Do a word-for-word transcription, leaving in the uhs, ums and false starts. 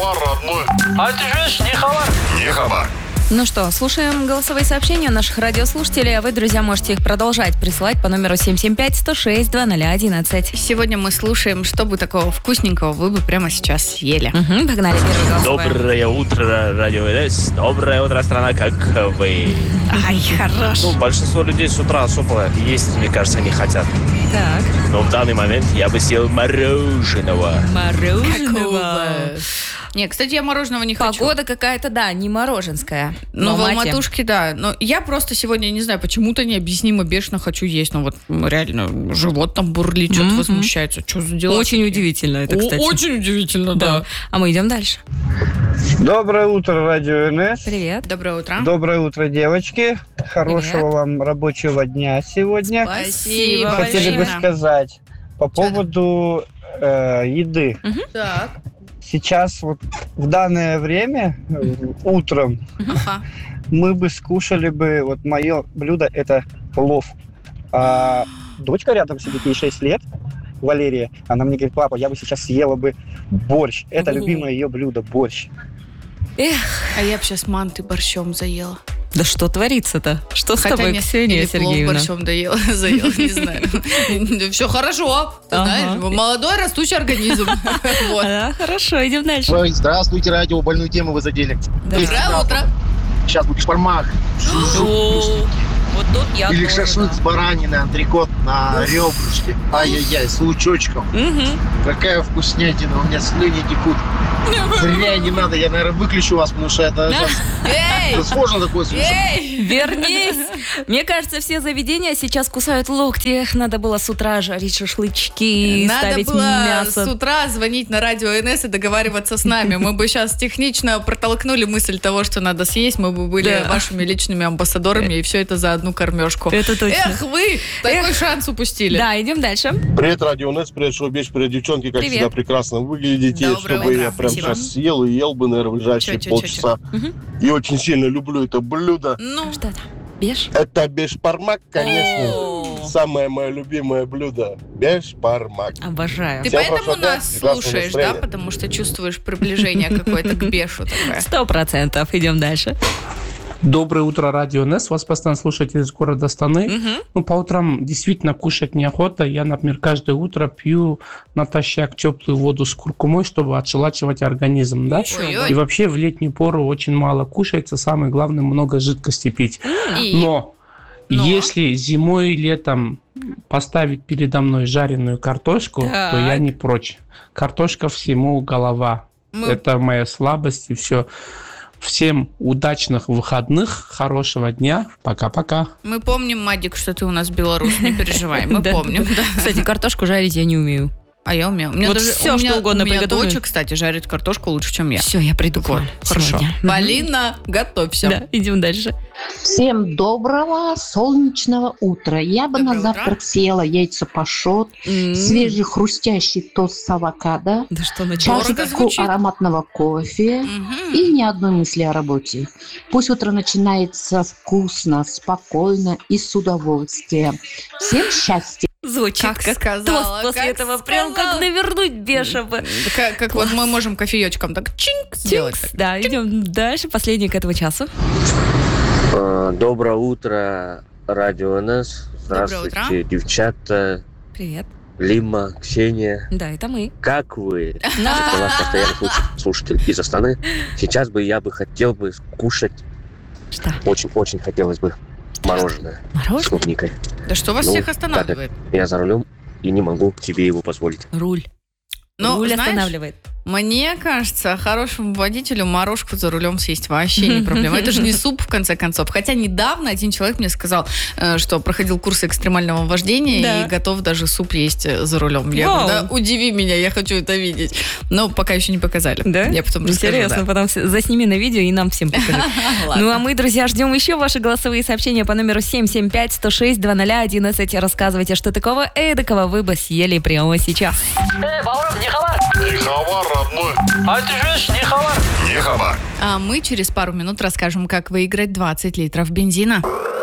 хабар, родной. А ты же не хабар. Не хабар. Ну что, слушаем голосовые сообщения наших радиослушателей, а вы, друзья, можете их продолжать присылать по номеру семь семь пять сто шесть двадцать ноль одиннадцать. Сегодня мы слушаем, что бы такого вкусненького вы бы прямо сейчас съели. Угу, погнали, первый голосовой. Доброе утро, радио ЛС. Доброе утро, страна, как вы? Ай, хорош. Ну, большинство людей с утра особо есть, мне кажется, не хотят. Так. Но в данный момент я бы съел мороженого. Мороженого. Не, кстати, я мороженого не хочу. Погода какая-то, да, не мороженская. Ну, Но в мате. Алматушке, да. Но я просто сегодня, не знаю, почему-то необъяснимо бешено хочу есть. Ну, вот реально, живот там бурлит, что-то Мгм. возмущается. Что за дела? Очень удивительно это, О, кстати. Очень удивительно, да. Да. А мы идем дальше. Доброе утро, Радио эн эс. Привет. Доброе утро. Доброе утро, девочки. Хорошего Привет. вам рабочего дня сегодня. Спасибо. Хотели бы Спасибо. сказать по поводу э, еды. Так. Сейчас вот в данное время, э, утром, Ага. мы бы скушали бы, вот мое блюдо это плов. А дочка рядом сидит, ей шесть лет, Валерия, она мне говорит: папа, я бы сейчас съела бы борщ. Это Ого. любимое ее блюдо, борщ. Эх, А я бы сейчас манты борщом заела. да что творится-то? Что с Хотя тобой, нет, Ксения или плов Сергеевна? борщом доела, заела, не знаю. Все хорошо, ты Ага. знаешь, молодой растущий организм. Вот. Да, хорошо, идем дальше. Ой, здравствуйте, радио, больную тему вы задели. Доброе утро. Сейчас будет шпармак. О, вот тут я Или тоже, шашлык да. с баранины, антрикот на ребрышке. Ай-яй-яй, с лучочком. Мгм. Какая вкуснятина, у меня слюни текут. Зря не надо, я, наверное, выключу вас, потому что это, Эй! это сложно такое слушать. Эй! Вернись! Мне кажется, все заведения сейчас кусают локти. Надо было с утра жарить шашлычки, Надо ставить было мясо. с утра звонить на радио эн эс и договариваться с нами. Мы бы сейчас технично протолкнули мысль того, что надо съесть. Мы бы были Да. вашими личными амбассадорами, и все это за одну кормежку. Это точно. Эх, вы! Такой шанс упустили. Да, идем дальше. Привет, Радио эн эс, привет, Шоубеч, привет, девчонки, как Привет. всегда прекрасно выглядите, Доброе чтобы утро, я прям спасибо. сейчас съел и ел бы, наверное, в ближайшие Чё, чё, полчаса. Мгм. И очень сильно люблю это блюдо. Ну, Что это? Беш? Это бешпармак, конечно. О. Самое мое любимое блюдо. Бешпармак. Обожаю. ты Всем поэтому хорошего дня, нас прекрасного слушаешь, да? настроения. Потому что чувствуешь приближение какое-то к бешу такое. Сто процентов. Идем дальше. Доброе утро, Радио эн эс. Вас постоянно слушать из города Астаны. Мгм. Ну, по утрам действительно кушать неохота. Я, например, каждое утро пью натощак теплую воду с куркумой, чтобы отшелачивать организм, да? Ой-ой. И вообще в летнюю пору очень мало кушается. Самое главное, много жидкости пить. И? Но, Но? если зимой и летом поставить передо мной жареную картошку, Так. то я не прочь. Картошка всему голова. Мы- Это моя слабость и все. Всем удачных выходных, хорошего дня. Пока-пока. Мы помним, Мадик, что ты у нас белорус, не переживай, мы Да. помним. да. Кстати, картошку жарить я не умею. А я умею. У меня Вот даже, всё, у меня, что угодно у меня приготовлю. доча, кстати, жарит картошку лучше, чем я. Все, я приду к Вот, вам хорошо. сегодня. Полина, готовься. Да, идем дальше. Всем доброго солнечного утра. Я бы Доброе на утро. завтрак съела яйцо пашот, М. свежий хрустящий тост с авокадо, Да что началось? Дорого чашечку звучит. ароматного кофе Мгм. и ни одной мысли о работе. Пусть утро начинается вкусно, спокойно и с удовольствием. Всем счастья! Звучит Как как, сказала, тост после как этого. Прям сказала. как навернуть беша бы. Как, как вот мы можем кофеечком так чинк сделать. Тинкс. Да, идем дальше. Последний к этому часу. Доброе утро, Радио эн эс. Доброе Здравствуйте, девчата, Привет. Лима, Ксения. Да, это мы. Как вы? Это ваш постоянный слуш- слушатель из Астаны. Сейчас бы я бы хотел бы кушать, Что? очень-очень хотелось бы мороженое с Мороженое? клубникой. Да что вас Ну, всех останавливает? Я за рулем и не могу тебе его позволить. Руль. Но, Руль знаешь, останавливает. мне кажется, хорошему водителю морожку за рулем съесть вообще не проблема. Это же не суп, в конце концов. Хотя недавно один человек мне сказал, э, что проходил курсы экстремального вождения Да. и готов даже суп есть э, за рулем. Я Вау. говорю, да, удиви меня, я хочу это видеть. Но пока еще не показали. Да? Я потом расскажу. Интересно, да. потом с- засними на видео и нам всем покажи. Ладно. Ну а мы, друзья, ждем еще ваши голосовые сообщения по номеру семь семь пять сто шесть двадцать ноль одиннадцать. Рассказывайте, что такого эдакого вы бы съели прямо сейчас. Эй, Бауров, не хабар. Не хабар, родной. А ты же не хабар. Не хабар. А мы через пару минут расскажем, как выиграть двадцать литров бензина.